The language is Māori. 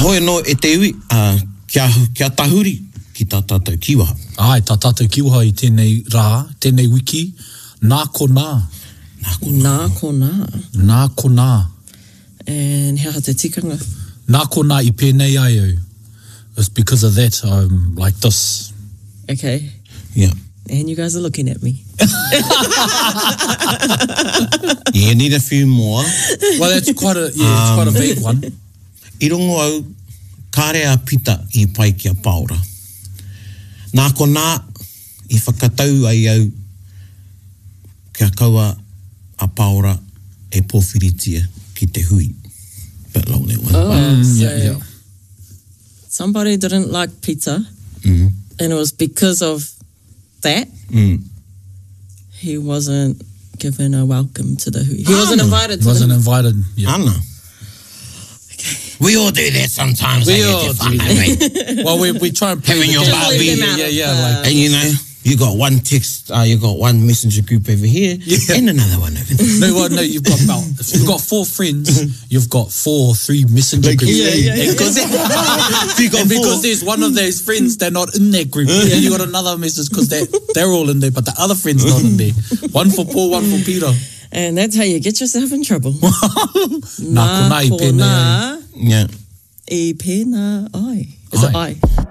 Koe no e te ui, kia tahuri ki tā tātou kiwaha. Ai, tā tātou kiwaha i tēnei rā, tēnei wiki, nā ko nā. Nā ko nā. Nā ko nā. And hea te tikanga? Nā ko nā I pēnei ai au. It's because of that I'm like this. Okay. Yeah. And you guys are looking at me. You need a few more. Well, that's quite a, it's quite a vague one. I rongo au, kāre a pita I pai kia paora. Nā ko nā, I whakatau ai au, kia kaua a paora e pōwhiritia ki te hui. Bit long that one. Oh, so yeah. somebody didn't like pizza, Mm. and it was because of that Mm. he wasn't given a welcome to the hui. He wasn't invited to Wasn't the invited. Yeah. Ana. We all do that sometimes. We eh, all it's fun, do eh? Well, we try and play Having the your game. barbie. Leave them out Yeah, of, like, And you know, you got one text, you got one messenger group over here, and another one over there. No, you've got about, if you've got 4 friends, you've got 4 or 3 messenger Like, groups. yeah. And because, You got and because four. there's one of those friends, they're not in that group. Then you got another message because they're all in there, but the other friend's not in there. One for Paul, one for Peter. And that's how you get yourself in trouble. Nā ko nā I pēnei ai. nā Yeah. I pēnā ai. Is it Ai. ai?